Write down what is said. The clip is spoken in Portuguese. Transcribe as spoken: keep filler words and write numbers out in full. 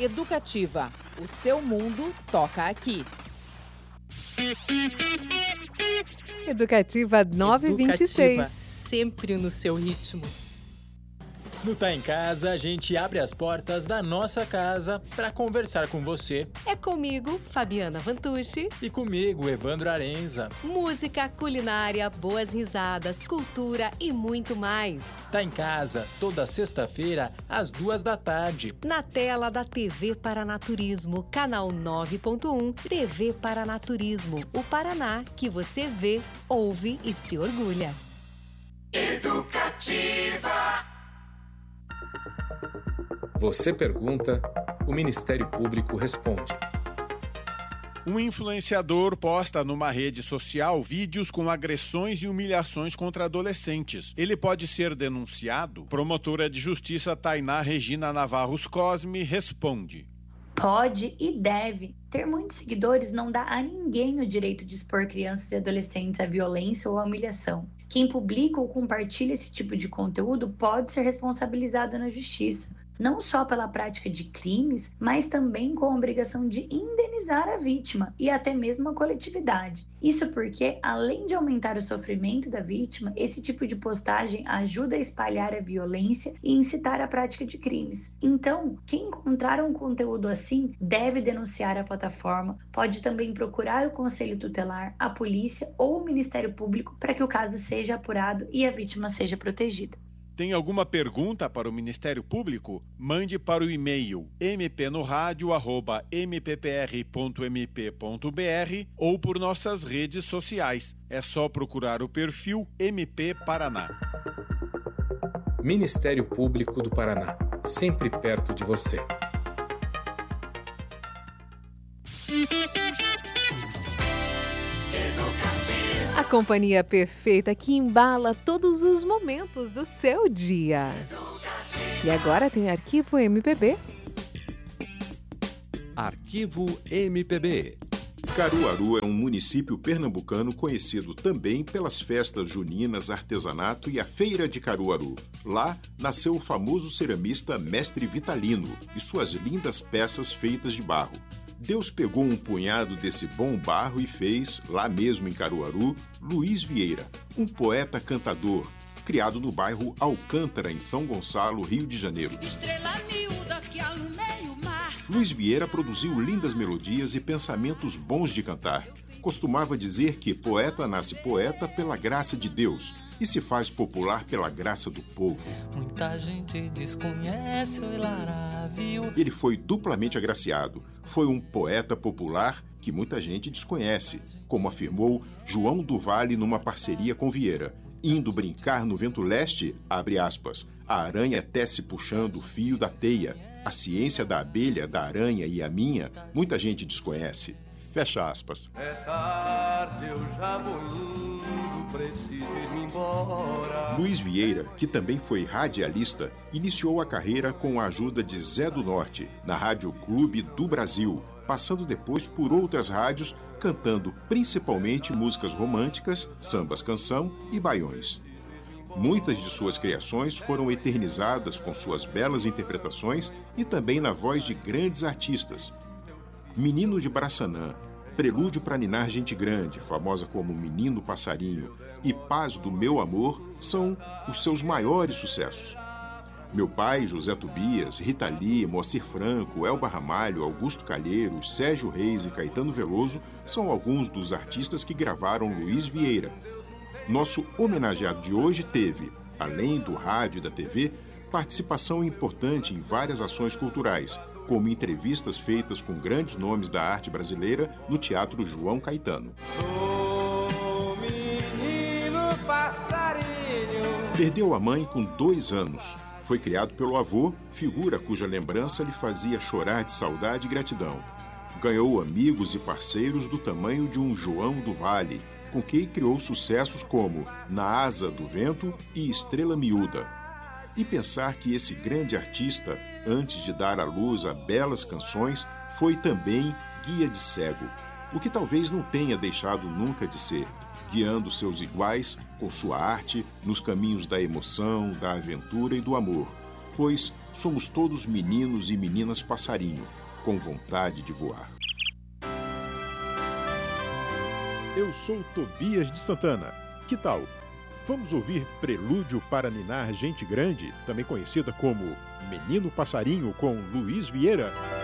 Educativa. O seu mundo toca aqui. Educativa nove e vinte e seis. Educativa, sempre no seu ritmo. No Tá em Casa, a gente abre as portas da nossa casa para conversar com você. É comigo, Fabiana Vantucci. E comigo, Evandro Arenza. Música, culinária, boas risadas, cultura e muito mais. Tá em Casa, toda sexta-feira, às duas da tarde. Na tela da T V Paranaturismo, canal nove ponto um, T V Paranaturismo, o Paraná que você vê, ouve e se orgulha. Educativa. Você pergunta, o Ministério Público responde. Um influenciador posta numa rede social vídeos com agressões e humilhações contra adolescentes. Ele pode ser denunciado? Promotora de Justiça Tainá Regina Navarros Cosme responde. Pode e deve. Ter muitos seguidores não dá a ninguém o direito de expor crianças e adolescentes à violência ou à humilhação. Quem publica ou compartilha esse tipo de conteúdo pode ser responsabilizado na justiça, não só pela prática de crimes, mas também com a obrigação de indenizar a vítima e até mesmo a coletividade. Isso porque, além de aumentar o sofrimento da vítima, esse tipo de postagem ajuda a espalhar a violência e incitar a prática de crimes. Então, quem encontrar um conteúdo assim deve denunciar a plataforma, pode também procurar o Conselho Tutelar, a polícia ou o Ministério Público para que o caso seja apurado e a vítima seja protegida. Tem alguma pergunta para o Ministério Público? Mande para o e-mail m p no radio arroba m p p r ponto m p ponto b r ou por nossas redes sociais. É só procurar o perfil M P Paraná. Ministério Público do Paraná, sempre perto de você. A companhia perfeita que embala todos os momentos do seu dia. E agora tem Arquivo M P B. Arquivo M P B. Caruaru é um município pernambucano conhecido também pelas festas juninas, artesanato e a Feira de Caruaru. Lá nasceu o famoso ceramista Mestre Vitalino e suas lindas peças feitas de barro. Deus pegou um punhado desse bom barro e fez, lá mesmo em Caruaru, Luiz Vieira, um poeta cantador, criado no bairro Alcântara, em São Gonçalo, Rio de Janeiro. Luiz Vieira produziu lindas melodias e pensamentos bons de cantar. Costumava dizer que poeta nasce poeta pela graça de Deus e se faz popular pela graça do povo. Muita gente desconhece o Ilarável. Ele foi duplamente agraciado. Foi um poeta popular que muita gente desconhece, como afirmou João do Vale numa parceria com Vieira. Indo brincar no vento leste, abre aspas, a aranha tece puxando o fio da teia. A ciência da abelha, da aranha e a minha, muita gente desconhece. Fecha aspas. É tarde, eu já vou indo, preciso ir embora. Luiz Vieira, que também foi radialista, iniciou a carreira com a ajuda de Zé do Norte, na Rádio Clube do Brasil, passando depois por outras rádios, cantando principalmente músicas românticas, sambas-canção e baiões. Muitas de suas criações foram eternizadas com suas belas interpretações e também na voz de grandes artistas. Menino de Braçanã, Prelúdio para Ninar Gente Grande, famosa como Menino Passarinho, e Paz do Meu Amor são os seus maiores sucessos. Meu pai, José Tobias, Rita Lee, Moacir Franco, Elba Ramalho, Augusto Calheiros, Sérgio Reis e Caetano Veloso são alguns dos artistas que gravaram Luiz Vieira. Nosso homenageado de hoje teve, além do rádio e da T V, participação importante em várias ações culturais, como entrevistas feitas com grandes nomes da arte brasileira no Teatro João Caetano. Sou menino passarinho. Perdeu a mãe com dois anos. Foi criado pelo avô, figura cuja lembrança lhe fazia chorar de saudade e gratidão. Ganhou amigos e parceiros do tamanho de um João do Vale, com quem criou sucessos como Na Asa do Vento e Estrela Miúda. E pensar que esse grande artista, antes de dar à luz a belas canções, foi também guia de cego, o que talvez não tenha deixado nunca de ser, guiando seus iguais com sua arte nos caminhos da emoção, da aventura e do amor, pois Somos todos meninos e meninas passarinho, com vontade de voar. Eu sou Tobias de Santana. Que tal? Vamos ouvir Prelúdio para Ninar Gente Grande, também conhecida como Menino Passarinho, com Luiz Vieira?